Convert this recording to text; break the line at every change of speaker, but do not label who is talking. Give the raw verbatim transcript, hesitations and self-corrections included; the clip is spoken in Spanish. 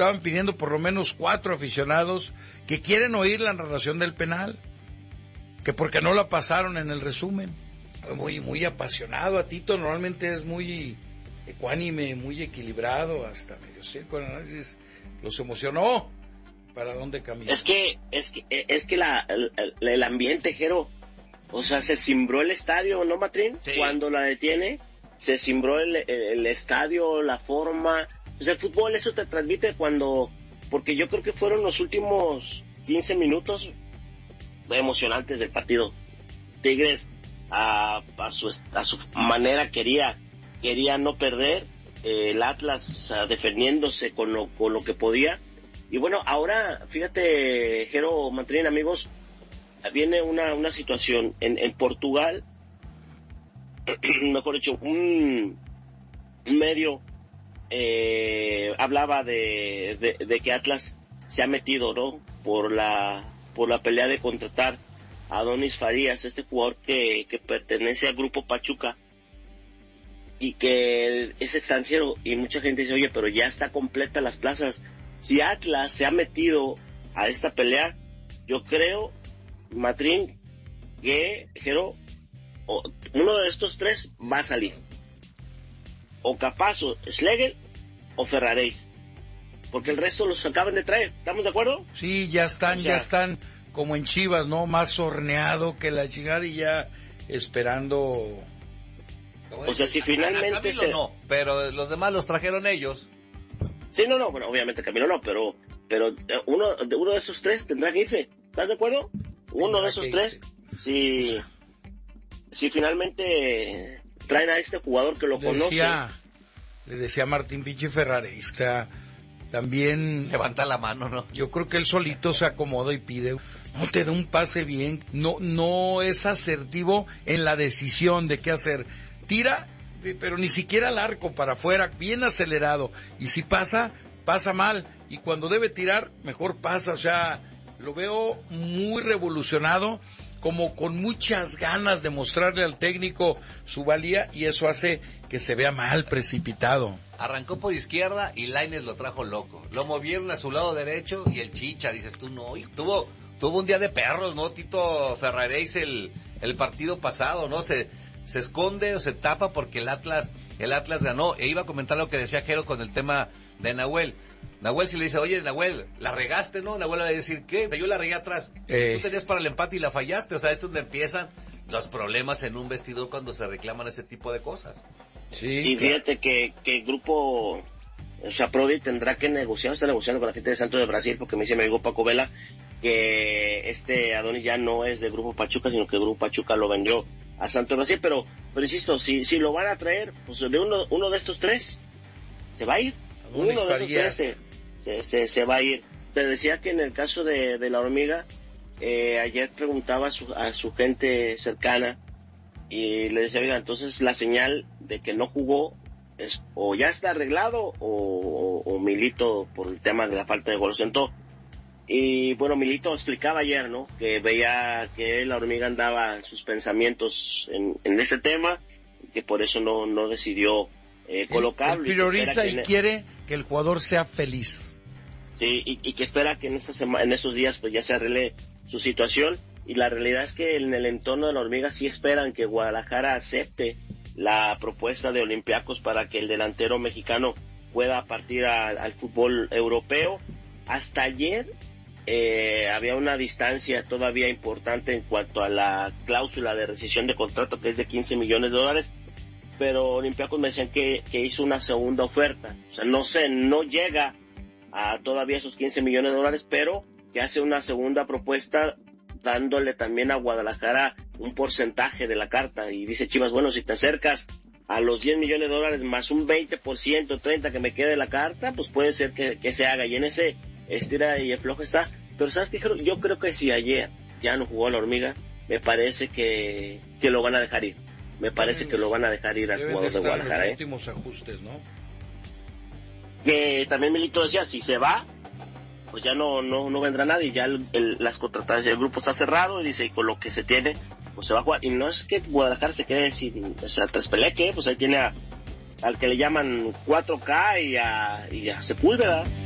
estaban pidiendo por lo menos cuatro aficionados que quieren oír la narración del penal, que porque no la pasaron en el resumen. Muy, muy apasionado, a Tito normalmente es muy ecuánime, muy equilibrado, hasta medio seco el análisis, los emocionó. ¿Para dónde camina?
Es que, es que, es que la, el, el ambiente, Jero, o sea, se cimbró el estadio, ¿no, Matrín? Sí. Cuando la detiene, se cimbró el, el estadio, la forma. O sea, el fútbol, eso te transmite cuando, porque yo creo que fueron los últimos quince minutos emocionantes del partido. Tigres, a, a, su, a su manera quería, quería no perder, eh, el Atlas uh, defendiéndose con lo, con lo que podía. Y bueno, ahora, fíjate, Jero, Matrín, amigos, viene una, una situación en, en Portugal, mejor dicho, un, un medio eh, hablaba de, de, de que Atlas se ha metido, ¿no? Por la, por la pelea de contratar a Adonis Farías, este jugador que, que pertenece al grupo Pachuca y que es extranjero, y mucha gente dice, oye, pero ya está completa las plazas. Si Atlas se ha metido a esta pelea, yo creo, Matrín, que Jero, uno de estos tres va a salir. O Capazo, Schlegel o Ferraréis. Porque el resto los acaban de traer. ¿Estamos de acuerdo?
Sí, ya están,
o sea,
ya están como en Chivas, ¿no? Más horneado que la chingada y ya esperando.
O sea, si finalmente...
A Camilo
se...
no, pero los demás los trajeron ellos.
Sí, no, no, bueno, obviamente Camilo no, pero pero uno uno de esos tres tendrá que irse. ¿Estás de acuerdo? Uno de esos tres, si, si finalmente traen a este jugador que lo
le
conoce.
Decía, le decía Martín Pinche Ferraréis que también...
Levanta la mano, ¿no?
Yo creo que él solito se acomoda y pide, no te da un pase bien, no, no es asertivo en la decisión de qué hacer. Tira, pero ni siquiera al arco, para afuera, bien acelerado, y si pasa, pasa mal, y cuando debe tirar, mejor pasa. O sea, lo veo muy revolucionado, como con muchas ganas de mostrarle al técnico su valía, y eso hace que se vea mal, precipitado.
Arrancó por izquierda y Lainez lo trajo loco, lo movieron a su lado derecho y el Chicha, dices tú, no, y tuvo tuvo un día de perros, ¿no? Tito Ferraréis el, el partido pasado, ¿no? Se... se esconde o se tapa porque el Atlas el Atlas ganó. E iba a comentar lo que decía Jero con el tema de Nahuel. Nahuel si le dice, oye Nahuel, la regaste, ¿no? Nahuel va a decir, ¿qué? Yo la regué atrás. Eh. Tú tenías para el empate y la fallaste. O sea, es donde empiezan los problemas en un vestidor cuando se reclaman ese tipo de cosas.
Sí, y fíjate que, que el grupo, o sea, Prodi tendrá que negociar, está negociando con la gente de Santos de Brasil, porque me dice mi amigo Paco Vela que este Adonis ya no es de Grupo Pachuca, sino que el Grupo Pachuca lo vendió a Santos de Brasil, pero, pero insisto, si, si lo van a traer, pues de uno, uno de estos tres se va a ir,
Adonis
uno de esos tres se, se, se, se va a ir. Te decía que en el caso de, de la hormiga, eh, ayer preguntaba a su, a su gente cercana y le decía, oiga, entonces la señal de que no jugó es o ya está arreglado o, o, o Milito por el tema de la falta de gol sentó. Y bueno, Milito explicaba ayer, ¿no? Que veía que la hormiga andaba en sus pensamientos en, en ese tema, que por eso no, no decidió eh, colocarlo.
Él prioriza y,
y
quiere que el jugador sea feliz.
Sí, y, y que espera que en esta sema, en estos días pues ya se arregle su situación. Y la realidad es que en el entorno de la hormiga sí esperan que Guadalajara acepte la propuesta de Olympiacos para que el delantero mexicano pueda partir a, al fútbol europeo. Hasta ayer eh, había una distancia todavía importante en cuanto a la cláusula de rescisión de contrato, que es de quince millones de dólares, pero Olympiacos me decían que, que hizo una segunda oferta. O sea, no sé, no llega a todavía esos quince millones de dólares, pero que hace una segunda propuesta dándole también a Guadalajara un porcentaje de la carta. Y dice Chivas, bueno, si te acercas a los diez millones de dólares más un veinte por ciento, treinta por ciento que me quede de la carta, pues puede ser que, que se haga. Y en ese estira y afloja está. Pero ¿sabes qué? Yo creo que si ayer ya no jugó a la hormiga, me parece que, que lo van a dejar ir. Me parece que lo van a dejar ir al jugador de Guadalajara.
Los últimos ¿eh? ajustes, ¿no?
Que también Milito decía, si se va, pues ya no no no vendrá nadie, ya el, el, las contrataciones, el grupo está cerrado, y dice, y con lo que se tiene, pues se va a jugar. Y no es que Guadalajara se quede sin, o sea, Trespeleque, pues ahí tiene a, al que le llaman cuatro K y a, y a Sepúlveda.